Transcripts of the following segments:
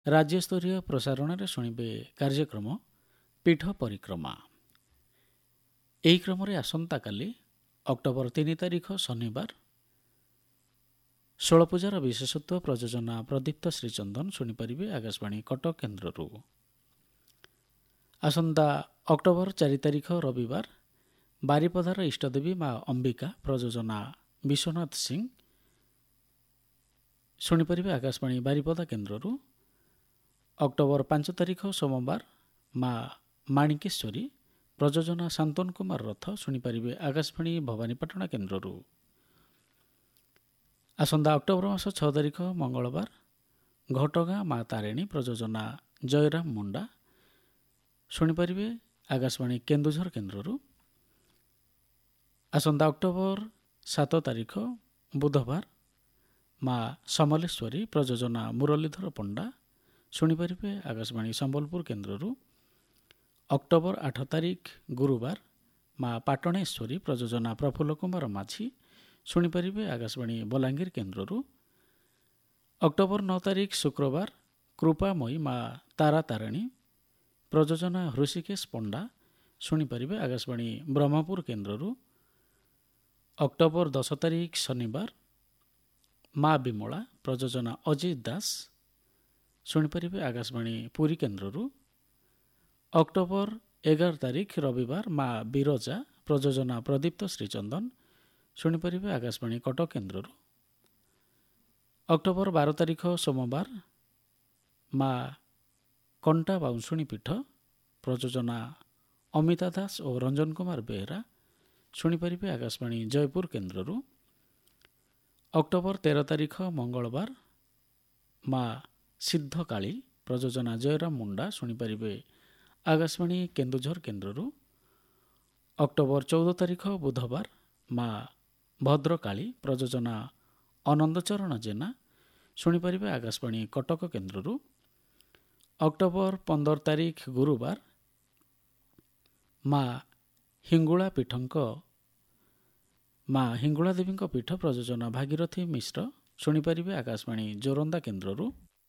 राज्यस्तरीय प्रसारण में शुणिबे कार्यक्रम पीठ परिक्रमा। ଏହି କ୍ରମରେ ଆସନ୍ତାକାଲି ଅକ୍ଟୋବର 3 ତାରିଖ ଶନିବାର ଷୋଳପୂଜାର ବିଶେଷତ୍ୱ ପ୍ରଯୋଜନା ପ୍ରଦୀପ୍ତ ଶ୍ରୀଚନ୍ଦନ ଶୁଣିପାରିବେ ଆକାଶବାଣୀ କଟକ କେନ୍ଦ୍ରରୁ। ଆସନ୍ତା ଅକ୍ଟୋବର 4 ତାରିଖ ରବିବାର ବାରିପଦାର ଇଷ୍ଟଦେବୀ ମା ଅମ୍ବିକା ପ୍ରଯୋଜନା ବିଶ୍ୱନାଥ ସିଂ ଶୁଣିପାରିବେ ଆକାଶବାଣୀ ବାରିପଦା କେନ୍ଦ୍ରରୁ। ଅକ୍ଟୋବର 5 ତାରିଖ ସୋମବାର ମା ମାଣିକେଶ୍ୱରୀ ପ୍ରଯୋଜନା ଶାନ୍ତନ କୁମାର ରଥ ଶୁଣିପାରିବେ ଆକାଶବାଣୀ ଭବାନୀପାଟଣା କେନ୍ଦ୍ରରୁ। ଆସନ୍ତା ଅକ୍ଟୋବର ମାସ 6 ତାରିଖ ମଙ୍ଗଳବାର ଘଟଗାଁ ମା ତାରିଣୀ ପ୍ରଯୋଜନା ଜୟରାମ ମୁଣ୍ଡା ଶୁଣିପାରିବେ ଆକାଶବାଣୀ କେନ୍ଦୁଝର କେନ୍ଦ୍ରରୁ। ଆସନ୍ତା ଅକ୍ଟୋବର 7 ତାରିଖ ବୁଧବାର ମା ସମଲେଶ୍ୱରୀ ପ୍ରଯୋଜନା ମୁରଲୀଧର ପଣ୍ଡା ଶୁଣିପାରିବେ ଆକାଶବାଣୀ ସମ୍ବଲପୁର କେନ୍ଦ୍ରରୁ। ଅକ୍ଟୋବର 8 ତାରିଖ ଗୁରୁବାର ମା ପାଟଣେଶ୍ୱରୀ ପ୍ରଯୋଜନା ପ୍ରଫୁଲ୍ଲ କୁମାର ମାଝୀ ଶୁଣିପାରିବେ ଆକାଶବାଣୀ ବଲାଙ୍ଗୀର କେନ୍ଦ୍ରରୁ। ଅକ୍ଟୋବର 9 ତାରିଖ ଶୁକ୍ରବାର କୃପାମୟୀ ମା ତାରା ତାରିଣୀ ପ୍ରଯୋଜନା ହୃଷିକେଶ ପଣ୍ଡା ଶୁଣିପାରିବେ ଆକାଶବାଣୀ ବ୍ରହ୍ମପୁର କେନ୍ଦ୍ରରୁ। ଅକ୍ଟୋବର 10 ତାରିଖ ଶନିବାର ମା ବିମଳା ପ୍ରଯୋଜନା ଅଜିତ ଦାସ ଶୁଣିପାରିବେ ଆକାଶବାଣୀ ପୁରୀ କେନ୍ଦ୍ରରୁ। ଅକ୍ଟୋବର 11 ତାରିଖ ରବିବାର ମା ବିରଜା ପ୍ରଯୋଜନା ପ୍ରଦୀପ୍ତ ଶ୍ରୀଚନ୍ଦନ ଶୁଣିପାରିବେ ଆକାଶବାଣୀ କଟକ କେନ୍ଦ୍ରରୁ। ଅକ୍ଟୋବର 12 ତାରିଖ ସୋମବାର ମା କଣ୍ଟା ବାଉଁଶୁଣୀ ପୀଠ ପ୍ରଯୋଜନା ଅମିତା ଦାସ ଓ ରଞ୍ଜନ କୁମାର ବେହେରା ଶୁଣିପାରିବେ ଆକାଶବାଣୀ ଜୟପୁର କେନ୍ଦ୍ରରୁ। ଅକ୍ଟୋବର 13 ତାରିଖ ମଙ୍ଗଳବାର ମା ସିଦ୍ଧକାଳୀ ପ୍ରଯୋଜନା ଜୟରାମ ମୁଣ୍ଡା ଶୁଣିପାରିବେ ଆକାଶବାଣୀ କେନ୍ଦୁଝର କେନ୍ଦ୍ରରୁ। ଅକ୍ଟୋବର 14 ତାରିଖ ବୁଧବାର ମା ଭଦ୍ରକାଳୀ ପ୍ରଯୋଜନା ଅନନ୍ଦଚରଣ ଜେନା ଶୁଣିପାରିବେ ଆକାଶବାଣୀ କଟକ କେନ୍ଦ୍ରରୁ। ଅକ୍ଟୋବର 15 ତାରିଖ ଗୁରୁବାର ମା ହିଙ୍ଗୁଳା ଦେବୀଙ୍କ ପୀଠ ପ୍ରଯୋଜନା ଭାଗୀରଥୀ ମିଶ୍ର ଶୁଣିପାରିବେ ଆକାଶବାଣୀ ଜୋରନ୍ଦା କେନ୍ଦ୍ରରୁ।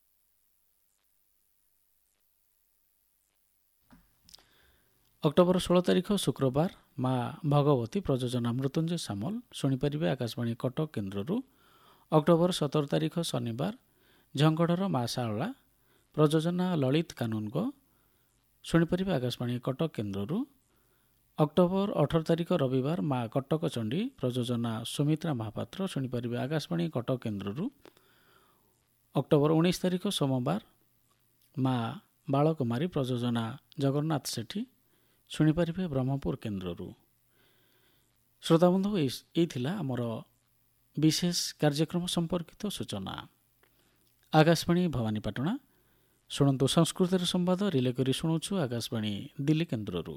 ଅକ୍ଟୋବର 16 ତାରିଖ ଶୁକ୍ରବାର ମା ଭଗବତୀ ପ୍ରଯୋଜନା ମୃତ୍ୟୁଞ୍ଜୟ ସାମଲ ଶୁଣିପାରିବେ ଆକାଶବାଣୀ କଟକ କେନ୍ଦ୍ରରୁ। ଅକ୍ଟୋବର 17 ତାରିଖ ଶନିବାର ଝଙ୍କଡ଼ର ମା ଶାରଳା ପ୍ରଯୋଜନା ଲଳିତ କାନୁନଗୋ ଶୁଣିପାରିବେ ଆକାଶବାଣୀ କଟକ କେନ୍ଦ୍ରରୁ। ଅକ୍ଟୋବର 18 ତାରିଖ ରବିବାର ମା କଟକ ଚଣ୍ଡୀ ପ୍ରଯୋଜନା ସୁମିତ୍ରା ମହାପାତ୍ର ଶୁଣିପାରିବେ ଆକାଶବାଣୀ କଟକ କେନ୍ଦ୍ରରୁ। ଅକ୍ଟୋବର 19 ତାରିଖ ସୋମବାର ମା ବାଳକୁମାରୀ ପ୍ରଯୋଜନା ଜଗନ୍ନାଥ ସେଠୀ ଶୁଣିପାରିବେ ବ୍ରହ୍ମପୁର କେନ୍ଦ୍ରରୁ। ଶ୍ରୋତାବନ୍ଧୁ, ଏହି ଥିଲା ଆମର ବିଶେଷ କାର୍ଯ୍ୟକ୍ରମ ସମ୍ପର୍କିତ ସୂଚନା। ଆକାଶବାଣୀ ଭବାନୀପାଟଣା ଶୁଣନ୍ତୁ ସଂସ୍କୃତିର ସମ୍ବାଦ ରିଲେ କରି ଶୁଣୁଛୁ ଆକାଶବାଣୀ ଦିଲ୍ଲୀ କେନ୍ଦ୍ରରୁ।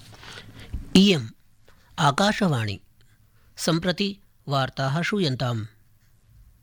इयम् आकाशवाणी सम्प्रति वार्ताः श्रूयन्ताम्।